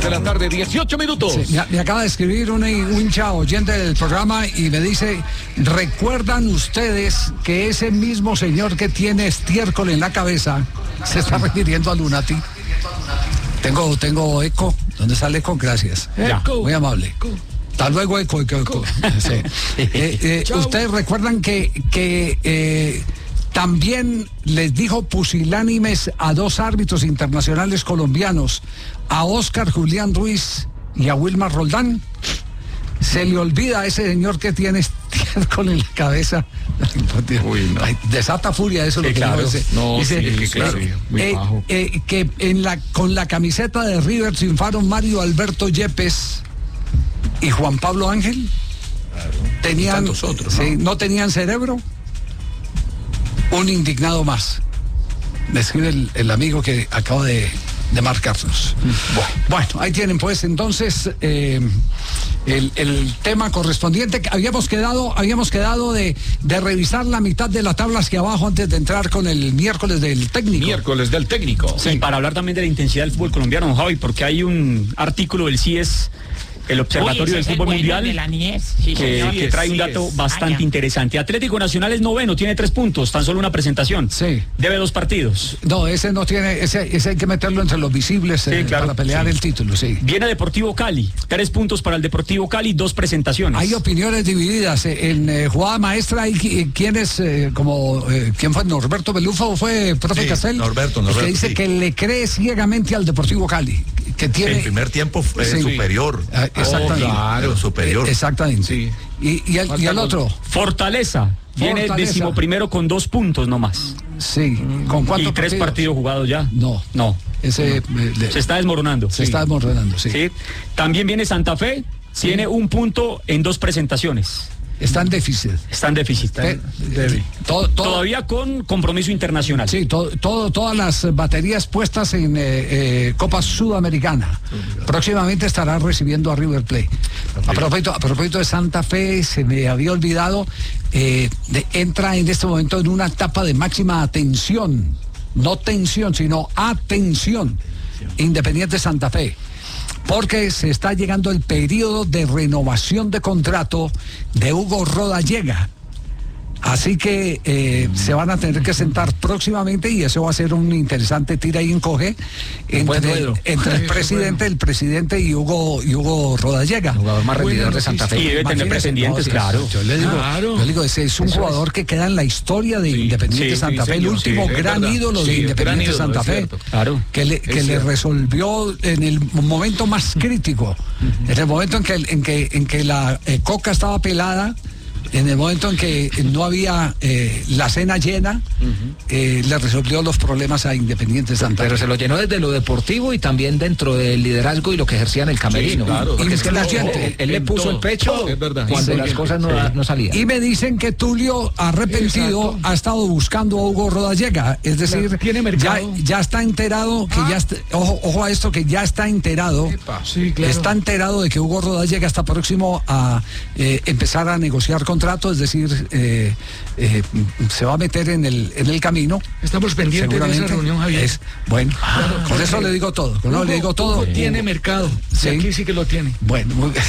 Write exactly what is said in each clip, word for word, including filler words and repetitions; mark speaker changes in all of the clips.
Speaker 1: de la tarde, dieciocho minutos.
Speaker 2: Sí, me, me acaba de escribir un, un hincha oyente del programa y me dice, ¿recuerdan ustedes que ese mismo señor que tiene estiércol en la cabeza se está refiriendo a Lunati? Tengo, tengo eco. ¿Dónde sale eco? Gracias.
Speaker 1: Eco.
Speaker 2: Muy amable. Hasta luego, eco, eco, eco. Sí. eh, eh, ustedes recuerdan que, que eh, también les dijo pusilánimes a dos árbitros internacionales colombianos, a Óscar Julián Ruiz y a Wilmar Roldán. Se le olvida a ese señor que tiene estiércol en la cabeza. Uy, no. Ay, desata furia, eso es
Speaker 1: sí,
Speaker 2: lo que
Speaker 1: claro.
Speaker 2: dice.
Speaker 1: No,
Speaker 2: dice
Speaker 1: sí, que claro,
Speaker 2: eh,
Speaker 1: muy
Speaker 2: eh,
Speaker 1: bajo.
Speaker 2: eh, que en la, con la camiseta de River triunfaron Mario Alberto Yepes y Juan Pablo Ángel. Claro. Tenían, otros, ¿no? Sí, no tenían cerebro. Un indignado más. Me escribe el, el amigo que acaba de, de marcarnos. Bueno, bueno, ahí tienen pues entonces eh, el, el tema correspondiente. Habíamos quedado, habíamos quedado de, de revisar la mitad de la tabla hacia abajo antes de entrar con el miércoles del técnico.
Speaker 1: Miércoles del técnico.
Speaker 3: Sí, y para hablar también de la intensidad del fútbol colombiano, don Javi, porque hay un artículo del C I E S, el Observatorio
Speaker 4: Uy,
Speaker 3: del Fútbol
Speaker 4: bueno
Speaker 3: Mundial,
Speaker 4: de la niñez. Sí,
Speaker 3: que, que trae un dato bastante interesante. Atlético Nacional es noveno, tiene tres puntos, tan solo una presentación.
Speaker 2: Sí.
Speaker 3: Debe dos partidos.
Speaker 2: No, ese no tiene, ese, ese hay que meterlo entre los visibles sí, eh, claro, para pelear sí. el título, sí.
Speaker 3: Viene Deportivo Cali, tres puntos para el Deportivo Cali, dos presentaciones.
Speaker 2: Hay opiniones divididas. En eh, jugada maestra hay quienes, eh, como, eh, ¿quién fue? Norberto Belufo o fue profe sí, Castel.
Speaker 5: Norberto, Norberto.
Speaker 2: Que dice
Speaker 5: sí.
Speaker 2: que le cree ciegamente al Deportivo Cali. Que tiene...
Speaker 5: El primer tiempo fue sí. superior.
Speaker 2: Ah, exactamente.
Speaker 5: Oh, claro, superior.
Speaker 2: Eh, exactamente. Sí. Y, y, el, y el otro.
Speaker 3: Fortaleza. Viene
Speaker 2: Fortaleza.
Speaker 3: decimoprimero con dos puntos nomás.
Speaker 2: Sí. ¿Con cuántos
Speaker 3: y tres
Speaker 2: partidos?
Speaker 3: partidos jugados ya?
Speaker 2: No.
Speaker 3: No.
Speaker 2: Ese
Speaker 3: no. Eh, le... Se está desmoronando.
Speaker 2: Se sí. está desmoronando, sí.
Speaker 3: sí. También viene Santa Fe. Sí. Tiene un punto en dos presentaciones.
Speaker 2: Está en déficit.
Speaker 3: Está en déficit.
Speaker 2: Eh, eh, todo, todo,
Speaker 3: Todavía con compromiso internacional.
Speaker 2: Sí, todo, todo, todas las baterías puestas en eh, eh, Copa Sudamericana. Próximamente estará recibiendo a River Plate. A propósito, a propósito de Santa Fe, se me había olvidado, eh, de, entra en este momento en una etapa de máxima atención. No tensión, sino atención. Independiente Santa Fe. Porque se está llegando el periodo de renovación de contrato de Hugo Rodallega. Así que eh, se van a tener que sentar próximamente y eso va a ser un interesante tira y encoge entre, el, entre el presidente, el presidente y Hugo y Hugo Rodallega.
Speaker 3: El jugador más rendidor de Santa Fe. Y debe tener pretendientes, claro.
Speaker 2: Yo le digo,
Speaker 3: claro.
Speaker 2: yo le digo ese es un eso jugador es. que queda en la historia de sí, Independiente sí, Santa sí, Fe, señor, el último sí, gran ídolo sí, de Independiente ídolo, Santa Fe.
Speaker 3: Claro.
Speaker 2: Que le, que le resolvió en el momento más crítico, uh-huh. en el momento en que, en que, en que la eh, coca estaba pelada. En el momento en que no había eh, la cena llena, uh-huh. eh, le resolvió los problemas a Independiente Santa Fe.
Speaker 6: Pero se lo llenó desde lo deportivo y también dentro del liderazgo y lo que ejercía en el camerino.
Speaker 2: Sí, claro.
Speaker 6: Porque es que la, él, él, él le puso todo, el pecho todo, cuando sí, las cosas no, sí. no salían.
Speaker 2: Y me dicen que Tulio, arrepentido, Exacto. ha estado buscando a Hugo Rodallega. Es decir, ya, ya está enterado, que ah. ya está, ojo, ojo a esto, que ya está enterado, sí, claro. está enterado de que Hugo Rodallega está próximo a eh, empezar a negociar con contrato, es decir, eh, eh, se va a meter en el en el camino.
Speaker 7: Estamos pendientes de esa reunión, Javier.
Speaker 2: Es, bueno, ah, con eso le digo todo. Con Hugo, le digo todo.
Speaker 7: Hugo tiene mercado. Sí. Aquí sí que lo tiene.
Speaker 2: Bueno, muy bien.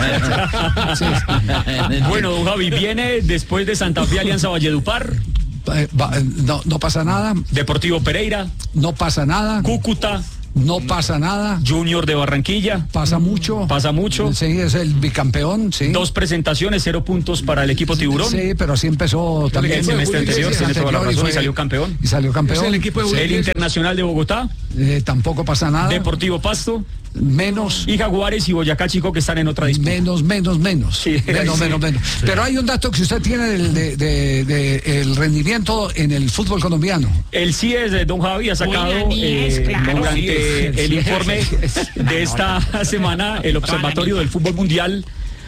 Speaker 3: sí, sí. Bueno, don Javi, viene después de Santa Fe Alianza Valledupar.
Speaker 2: Eh, va, no, no pasa nada.
Speaker 3: Deportivo Pereira.
Speaker 2: No pasa nada.
Speaker 3: Cúcuta.
Speaker 2: No pasa nada.
Speaker 3: Junior de Barranquilla.
Speaker 2: Pasa mucho.
Speaker 3: Pasa mucho.
Speaker 2: Sí, es el bicampeón, sí.
Speaker 3: Dos presentaciones, cero puntos para el equipo Tiburón.
Speaker 2: Sí, pero así empezó también.
Speaker 3: El semestre anterior, tiene toda la razón, y salió campeón.
Speaker 2: Y salió campeón.
Speaker 7: Es el equipo de
Speaker 3: el Internacional de Bogotá.
Speaker 2: Eh, tampoco pasa nada.
Speaker 3: Deportivo Pasto.
Speaker 2: Menos.
Speaker 3: Y Jaguares y Boyacá Chico que están en otra disputa.
Speaker 2: Menos, menos, menos. Sí, menos, sí. menos, menos. Sí. Pero hay un dato que usted tiene del de, de, de, de el rendimiento en el fútbol colombiano.
Speaker 3: El C I E S de don Javi ha sacado eh, claro, durante sí, el sí, informe sí, de esta semana, el Observatorio del Fútbol Mundial,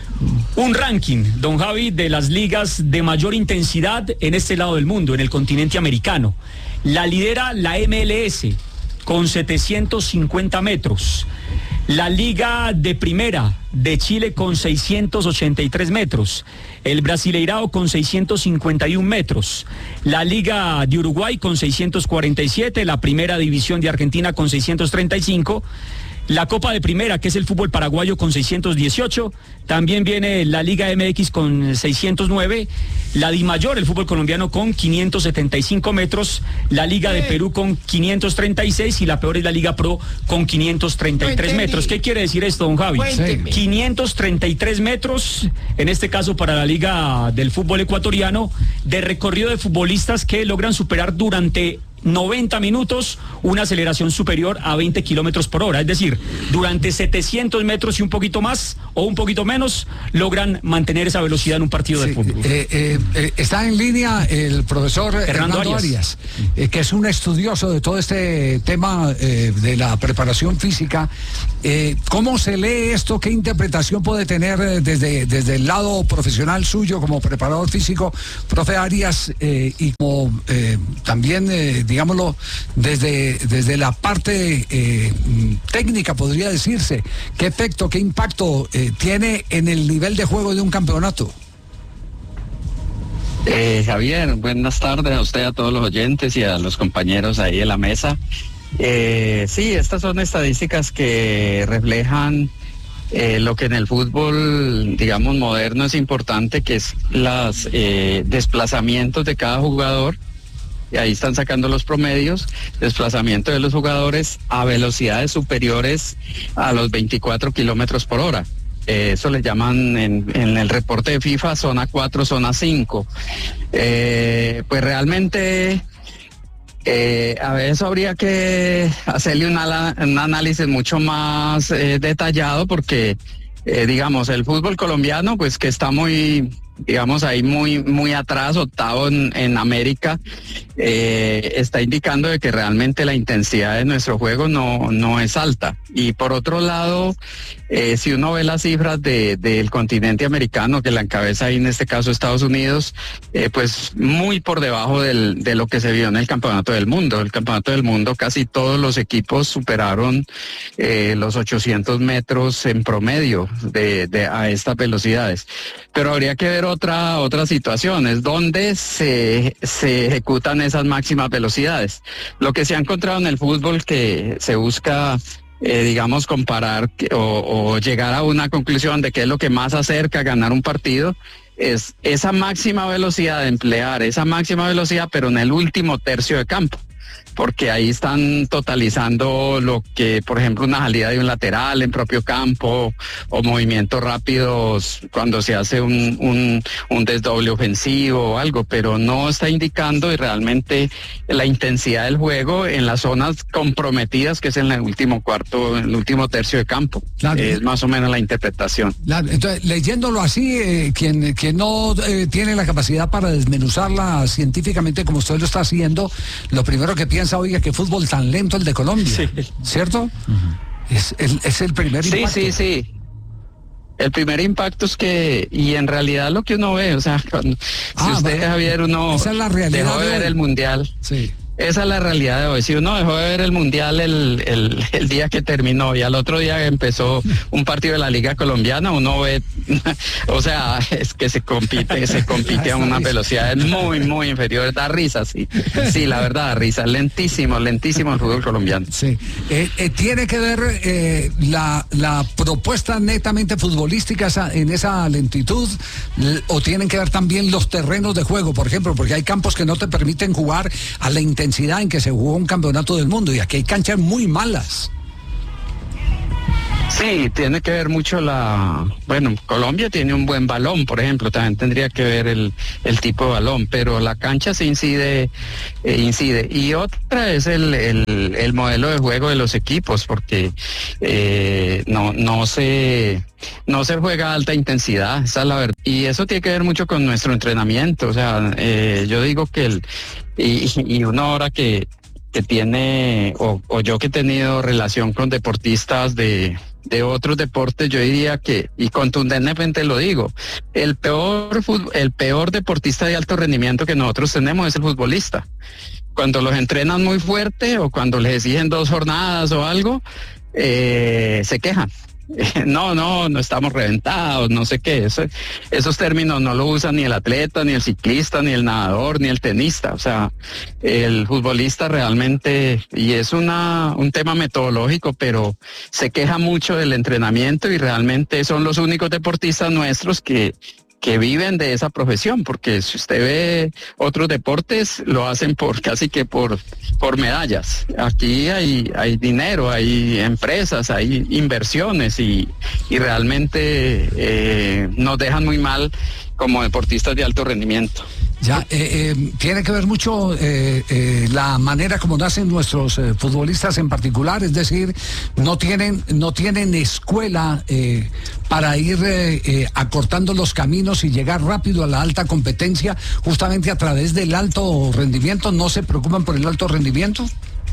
Speaker 3: un ranking, don Javi, de las ligas de mayor intensidad en este lado del mundo, en el continente americano. La lidera la M L S con setecientos cincuenta metros. La Liga de Primera de Chile con seiscientos ochenta y tres metros. El Brasileirao con seiscientos cincuenta y un metros. La Liga de Uruguay con seiscientos cuarenta y siete. La Primera División de Argentina con seiscientos treinta y cinco. la Copa de Primera, que es el fútbol paraguayo con seiscientos dieciocho, también viene la Liga M X con seiscientos nueve, la Dimayor, el fútbol colombiano con quinientos setenta y cinco metros, la Liga de Perú con quinientos treinta y seis y la peor es la Liga Pro con quinientos treinta y tres metros. ¿Qué quiere decir esto, don Javi?
Speaker 2: Cuénteme.
Speaker 3: quinientos treinta y tres metros, en este caso para la Liga del Fútbol Ecuatoriano, de recorrido de futbolistas que logran superar durante noventa minutos una aceleración superior a veinte kilómetros por hora, es decir, durante setecientos metros y un poquito más o un poquito menos logran mantener esa velocidad en un partido
Speaker 2: Sí,
Speaker 3: de fútbol.
Speaker 2: eh, eh, eh, está en línea el profesor Hernando,
Speaker 3: Hernando
Speaker 2: Arias,
Speaker 3: Arias.
Speaker 2: eh, que es un estudioso de todo este tema eh, de la preparación física. Eh, ¿Cómo se lee esto? ¿Qué interpretación puede tener eh, desde, desde el lado profesional suyo como preparador físico, profe Arias, eh, y como eh, también, eh, digámoslo, desde, desde la parte eh, técnica, podría decirse? ¿Qué efecto, qué impacto eh, tiene en el nivel de juego de un campeonato?
Speaker 4: Eh, Javier, buenas tardes a usted, a todos los oyentes y a los compañeros ahí en la mesa. Eh, sí, estas son estadísticas que reflejan eh, lo que en el fútbol, digamos, moderno es importante, que es los eh, desplazamientos de cada jugador. Y ahí están sacando los promedios, desplazamiento de los jugadores a velocidades superiores a los veinticuatro kilómetros por hora. Eh, eso le llaman en, en el reporte de FIFA zona cuatro, zona cinco. Eh, pues realmente eh, a veces habría que hacerle un, ala, un análisis mucho más eh, detallado porque, eh, digamos, el fútbol colombiano, pues que está muy, digamos, ahí muy, muy atrás, octavo en, en América, eh, está indicando de que realmente la intensidad de nuestro juego no, no es alta. Y por otro lado, eh, si uno ve las cifras de, del continente americano, que la encabeza ahí en este caso Estados Unidos, eh, pues muy por debajo del, de lo que se vio en el Campeonato del Mundo. El Campeonato del Mundo, casi todos los equipos superaron eh, los ochocientos metros en promedio de, de, a estas velocidades. Pero habría que ver otra, otras situaciones, donde se, se ejecutan esas máximas velocidades. Lo que se ha encontrado en el fútbol, que se busca, eh, digamos, comparar que, o, o llegar a una conclusión de qué es lo que más acerca a ganar un partido, es esa máxima velocidad, de emplear esa máxima velocidad, pero en el último tercio de campo. Porque ahí están totalizando lo que, por ejemplo, una salida de un lateral en propio campo o movimientos rápidos cuando se hace un, un, un desdoble ofensivo o algo, pero no está indicando y realmente la intensidad del juego en las zonas comprometidas, que es en el último cuarto, en el último tercio de campo. Claro. Es más o menos la interpretación.
Speaker 2: Claro. Entonces, leyéndolo así, eh, quien, quien no eh, tiene la capacidad para desmenuzarla científicamente como usted lo está haciendo, lo primero que piensa, oiga, qué fútbol tan lento el de Colombia, sí. ¿Cierto? Uh-huh. es, el, es el primer
Speaker 4: sí,
Speaker 2: impacto.
Speaker 4: Sí, sí, sí. El primer impacto es que, y en realidad lo que uno ve, o sea, cuando, ah, si usted, Javier, uno
Speaker 2: esa es la realidad
Speaker 4: dejó de ver el Mundial.
Speaker 2: Sí.
Speaker 4: Esa es la realidad de hoy. Si uno dejó de ver el Mundial el, el, el día que terminó y al otro día empezó un partido de la Liga Colombiana, uno ve, o sea, es que se compite, se compite a unas velocidades muy, muy inferiores. Da risa, sí. Sí, la verdad, da risa. Lentísimo, lentísimo el fútbol colombiano.
Speaker 2: Sí. Eh, eh, ¿Tiene que ver eh, la, la propuesta netamente futbolística esa, en esa lentitud o tienen que ver también los terrenos de juego, por ejemplo? Porque hay campos que no te permiten jugar a la intensidad en que se jugó un campeonato del mundo y aquí hay canchas muy malas.
Speaker 4: Sí, tiene que ver mucho la... Bueno, Colombia tiene un buen balón, por ejemplo, también tendría que ver el, el tipo de balón, pero la cancha se incide, eh, incide. Y otra es el, el, el modelo de juego de los equipos, porque eh, no, no se... No se juega a alta intensidad, esa es la verdad. Y eso tiene que ver mucho con nuestro entrenamiento. O sea, eh, yo digo que el... Y, y una hora que, que tiene, o, o yo que he tenido relación con deportistas de, de otros deportes, yo diría que, y contundentemente lo digo, el peor, el peor deportista de alto rendimiento que nosotros tenemos es el futbolista. Cuando los entrenan muy fuerte o cuando les exigen dos jornadas o algo, eh, se quejan. eh, no, no, no estamos reventados, no sé qué. Eso, esos términos no lo usa ni el atleta, ni el ciclista, ni el nadador, ni el tenista. O sea, el futbolista realmente, y es una un tema metodológico, pero se queja mucho del entrenamiento y realmente son los únicos deportistas nuestros que que viven de esa profesión, porque si usted ve otros deportes, lo hacen por casi que por, por medallas. Aquí hay, hay dinero, hay empresas, hay inversiones y, y realmente eh, nos dejan muy mal como deportistas de alto rendimiento.
Speaker 2: Ya, eh, eh, tiene que ver mucho eh, eh, la manera como nacen nuestros eh, futbolistas en particular, es decir, no tienen, no tienen escuela eh, para ir eh, eh, acortando los caminos y llegar rápido a la alta competencia, justamente a través del alto rendimiento. ¿No se preocupan por el alto rendimiento?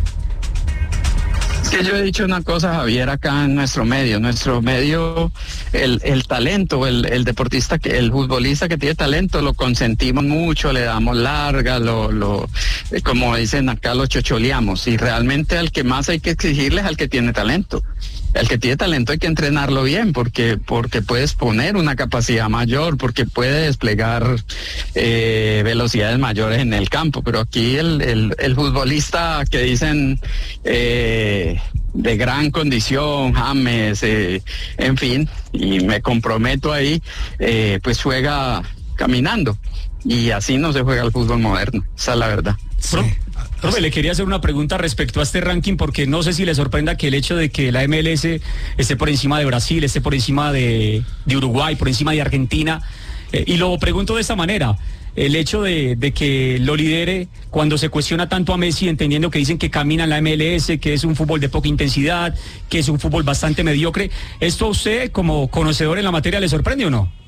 Speaker 4: Es que yo he dicho una cosa, Javier, acá en nuestro medio, nuestro medio, el, el talento, el, el deportista, que el futbolista que tiene talento, lo consentimos mucho, le damos larga, lo, lo, como dicen acá, lo chocholeamos, y realmente al que más hay que exigirle es al que tiene talento. El que tiene talento hay que entrenarlo bien, porque porque puede exponer una capacidad mayor, porque puede desplegar eh, velocidades mayores en el campo. Pero aquí el, el, el futbolista que dicen eh, de gran condición, James, eh, en fin, y me comprometo ahí, eh, pues juega caminando. Y así no se juega el fútbol moderno, esa es la verdad.
Speaker 3: Sí. Profe, le quería hacer una pregunta respecto a este ranking, porque no sé si le sorprenda que el hecho de que la M L S esté por encima de Brasil, esté por encima de, de Uruguay, por encima de Argentina, eh, y lo pregunto de esta manera, el hecho de, de que lo lidere cuando se cuestiona tanto a Messi, entendiendo que dicen que camina en la M L S, que es un fútbol de poca intensidad, que es un fútbol bastante mediocre, ¿esto a usted como conocedor en la materia le sorprende o no?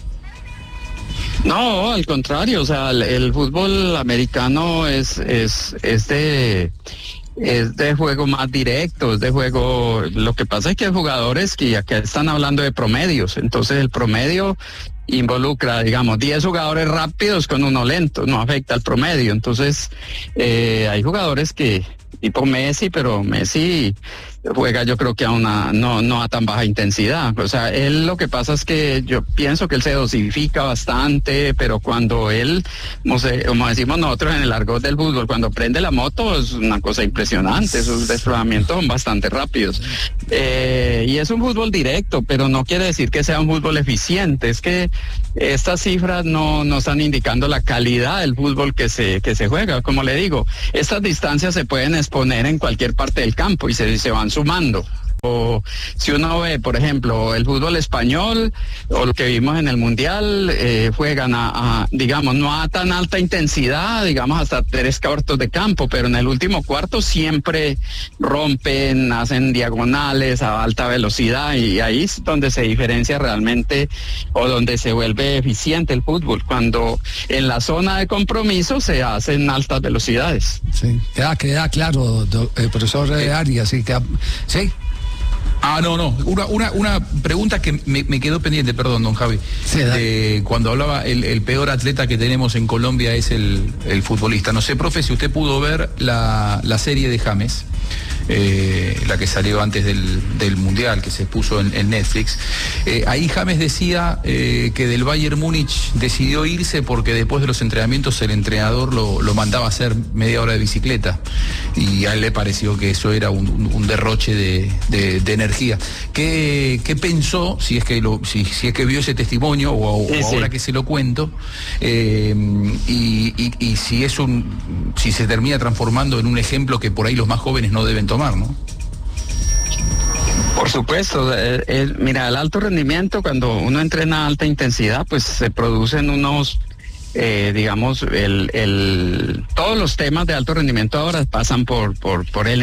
Speaker 4: No, al contrario, o sea, el, el fútbol americano es, es, es de, es de juego más directo, es de juego, lo que pasa es que hay jugadores que acá están hablando de promedios, entonces el promedio involucra, digamos, diez jugadores rápidos con uno lento, no afecta al promedio, entonces eh, hay jugadores que, tipo Messi, pero Messi juega yo creo que a una, no, no a tan baja intensidad, o sea, él lo que pasa es que yo pienso que él se dosifica bastante, pero cuando él, como, se, como decimos nosotros en el argot del fútbol, cuando prende la moto es una cosa impresionante, esos desplazamientos son bastante rápidos, eh, y es un fútbol directo, pero no quiere decir que sea un fútbol eficiente, es que estas cifras no, no están indicando la calidad del fútbol que se, que se juega, como le digo, estas distancias se pueden exponer en cualquier parte del campo y se, se van sumando. O si uno ve, por ejemplo, el fútbol español o lo que vimos en el Mundial, eh, juegan a, a, digamos, no a tan alta intensidad, digamos hasta tres cuartos de campo, pero en el último cuarto siempre rompen, hacen diagonales a alta velocidad y ahí es donde se diferencia realmente o donde se vuelve eficiente el fútbol, cuando en la zona de compromiso se hacen altas velocidades.
Speaker 2: Sí, queda, queda claro, do, eh, profesor eh, Arias, sí, queda, sí.
Speaker 5: Ah, no, no. Una, una, una pregunta que me, me quedó pendiente, perdón, don Javi.
Speaker 2: Sí,
Speaker 5: de, cuando hablaba, el, el peor atleta que tenemos en Colombia es el, el futbolista. No sé, profe, si usted pudo ver la, la serie de James, eh, la que salió antes del, del Mundial, que se puso en, en Netflix. Eh, ahí James decía eh, que del Bayern Múnich decidió irse porque después de los entrenamientos el entrenador lo, lo mandaba a hacer media hora de bicicleta. Y a él le pareció que eso era un, un, un derroche de, de, de energía. ¿Qué, qué pensó, si es que lo, si, si es que vio ese testimonio o, o sí, ahora sí. que se lo cuento, eh, y, y, y si es un, si se termina transformando en un ejemplo que por ahí los más jóvenes no deben tomar, ¿no?
Speaker 4: Por supuesto, eh, eh, mira, el alto rendimiento, cuando uno entrena a alta intensidad, pues se producen unos Eh, digamos, el, el, todos los temas de alto rendimiento ahora pasan por, por, por el